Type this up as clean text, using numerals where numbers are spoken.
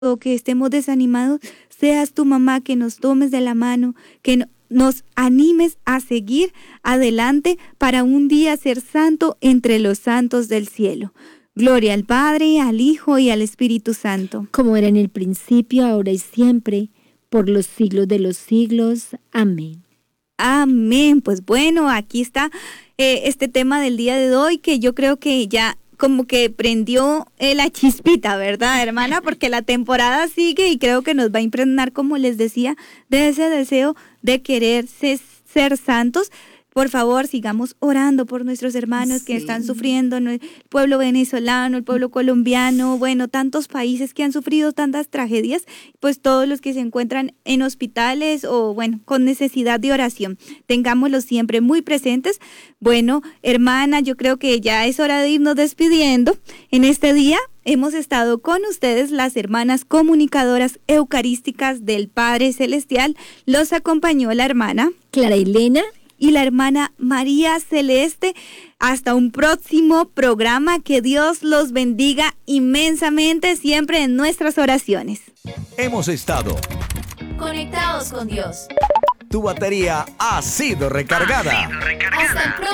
o que estemos desanimados, seas tu mamá, que nos tomes de la mano, que nos animes a seguir adelante para un día ser santo entre los santos del cielo. Gloria al Padre, al Hijo y al Espíritu Santo. Como era en el principio, ahora y siempre, por los siglos de los siglos. Amén. Amén. Pues bueno, aquí está este tema del día de hoy, que yo creo que ya como que prendió la chispita, ¿verdad, hermana? Porque la temporada sigue y creo que nos va a impregnar, como les decía, de ese deseo de querer ser santos. Por favor, sigamos orando por nuestros hermanos que están sufriendo, el pueblo venezolano, el pueblo colombiano, bueno, tantos países que han sufrido tantas tragedias, pues todos los que se encuentran en hospitales o, bueno, con necesidad de oración. Tengámoslos siempre muy presentes. Bueno, hermana, yo creo que ya es hora de irnos despidiendo. En este día hemos estado con ustedes las hermanas comunicadoras eucarísticas del Padre Celestial. Los acompañó la hermana Clara Elena y la hermana María Celeste. Hasta un próximo programa. Que Dios los bendiga inmensamente siempre en nuestras oraciones. Hemos estado conectados con Dios. Tu batería ha sido recargada. Hasta el próximo.